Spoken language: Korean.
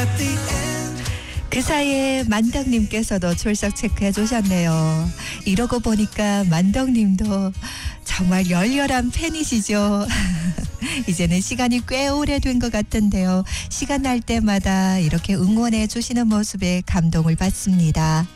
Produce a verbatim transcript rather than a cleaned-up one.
그 사이에 만덕님께서도 출석 체크해 주셨네요. 이러고 보니까 만덕님도 정말 열렬한 팬이시죠. 이제는 시간이 꽤 오래된 것 같은데요. 시간 날 때마다 이렇게 응원해 주시는 모습에 감동을 받습니다.